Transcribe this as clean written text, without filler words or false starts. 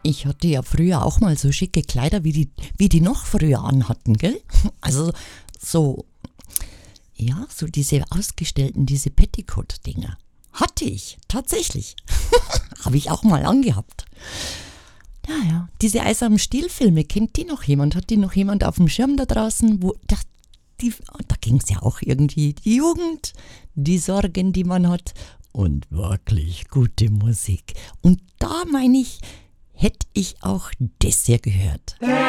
Ich hatte ja früher auch mal so schicke Kleider, wie die noch früher anhatten, gell? Also so, ja, so diese ausgestellten, diese Petticoat-Dinger. Hatte ich, tatsächlich. Habe ich auch mal angehabt. Ja, diese Eis am Stiel-Filme, kennt die noch jemand? Hat die noch jemand auf dem Schirm da draußen? Da ging es ja auch irgendwie, die Jugend, die Sorgen, die man hat und wirklich gute Musik. Und da meine ich, hätte ich auch das hier gehört.